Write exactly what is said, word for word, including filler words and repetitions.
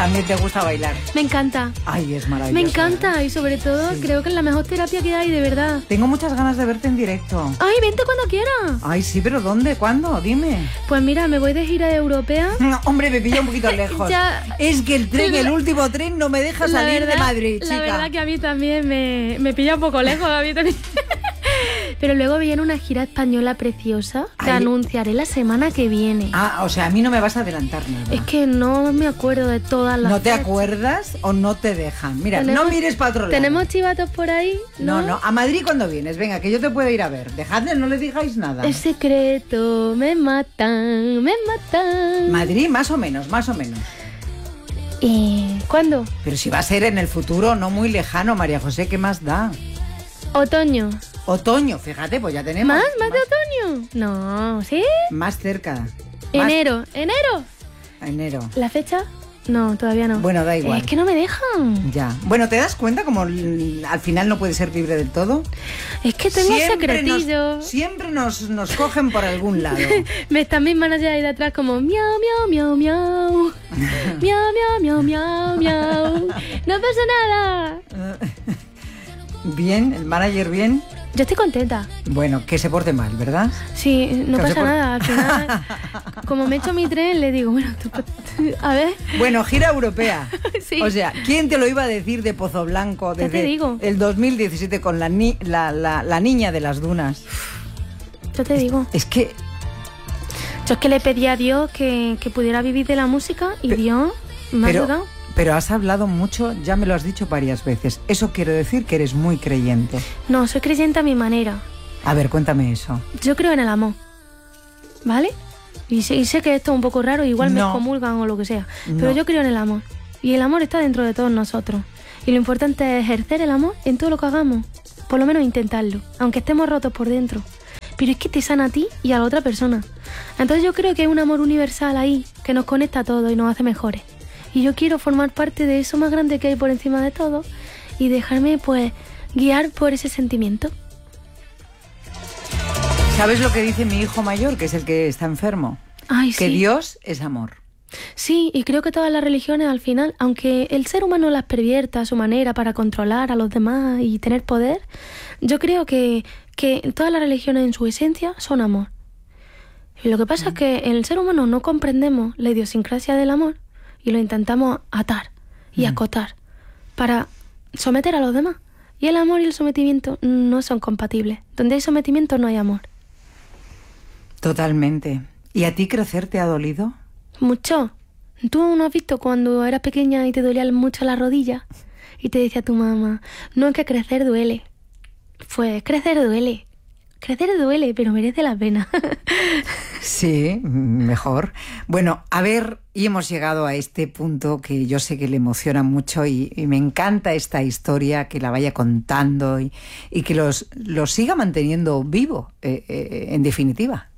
También te gusta bailar. Me encanta. Ay, es maravilloso. Me encanta, ¿eh? Y sobre todo sí. creo que es la mejor terapia que hay, de verdad. Tengo muchas ganas de verte en directo. Ay, vente cuando quieras. Ay, sí, pero ¿dónde? ¿Cuándo? Dime. Pues mira, me voy de gira europea. No, hombre, me pilla un poquito lejos. Ya... Es que el tren, el último tren, no me deja la salir verdad, de Madrid, chica. La verdad que a mí también me, me pilla un poco lejos, a mí también. Pero luego viene una gira española preciosa que Ay. anunciaré la semana que viene. Ah, o sea, a mí no me vas a adelantar nada. Es que no me acuerdo de todas las... ¿No te fechas. acuerdas o no te dejan? Mira, ¿Tenemos, no mires para otro lado. ¿Tenemos chivatos por ahí? No, no, no. A Madrid cuando vienes, venga, que yo te puedo ir a ver. Dejadle, no le digáis nada. Es secreto, me matan, me matan. Madrid, más o menos, más o menos. ¿Y cuándo? Pero si va a ser en el futuro, no muy lejano, María José, ¿qué más da? Otoño. Otoño, fíjate, pues ya tenemos. ¿Más? ¿Más, más de otoño? No, ¿sí? Más cerca. Enero, más... ¿enero? Enero. ¿La fecha? No, todavía no. Bueno, da igual. Es que no me dejan. Ya. Bueno, ¿te das cuenta como al final no puedes ser libre del todo? Es que tengo siempre secretillo. Nos, siempre nos, nos cogen por algún lado. Me están mis managers ahí de atrás como miau, miau, miau, miau. Miau, miau, miau, miau, miau. No pasa nada. Bien, el manager bien. Yo estoy contenta. Bueno, que se porte mal, ¿verdad? Sí, no pasa por... nada. Al final, como me echo mi tren, le digo, bueno, tú, a ver. Bueno, gira europea. Sí. O sea, ¿quién te lo iba a decir de Pozo Blanco desde te digo. el dos mil diecisiete con la, ni la, la, la niña de las dunas? Yo te digo. Es, es que... Yo es que le pedí a Dios que, que pudiera vivir de la música y Pe Dios me ha ayudado. Pero has hablado mucho, ya me lo has dicho varias veces. Eso quiere decir que eres muy creyente. No, soy creyente a mi manera. A ver, cuéntame eso. Yo creo en el amor, ¿vale? Y sé, y sé que esto es un poco raro, igual no. me excomulgan o lo que sea. Pero no. yo creo en el amor. Y el amor está dentro de todos nosotros. Y lo importante es ejercer el amor en todo lo que hagamos. Por lo menos intentarlo, aunque estemos rotos por dentro. Pero es que te sana a ti y a la otra persona. Entonces yo creo que hay un amor universal ahí que nos conecta a todos y nos hace mejores. Y yo quiero formar parte de eso más grande que hay por encima de todo y dejarme, pues, guiar por ese sentimiento. ¿Sabes lo que dice mi hijo mayor, que es el que está enfermo? Ay, que sí. Dios es amor. Sí, y creo que todas las religiones al final, aunque el ser humano las pervierta a su manera para controlar a los demás y tener poder, yo creo que, que todas las religiones en su esencia son amor. Y lo que pasa mm. es que en el ser humano no comprendemos la idiosincrasia del amor y lo intentamos atar y mm. acotar para someter a los demás. Y el amor y el sometimiento no son compatibles. Donde hay sometimiento no hay amor. Totalmente. ¿Y a ti crecer te ha dolido? Mucho. ¿Tú no has visto cuando eras pequeña y te dolían mucho las rodillas? Y te decía tu mamá, no, es que crecer duele. Pues crecer duele. Crecer duele, pero merece la pena. Sí, mejor. Bueno, a ver, y hemos llegado a este punto que yo sé que le emociona mucho y, y me encanta esta historia, que la vaya contando y, y que los, los siga manteniendo vivo, eh, eh, en definitiva.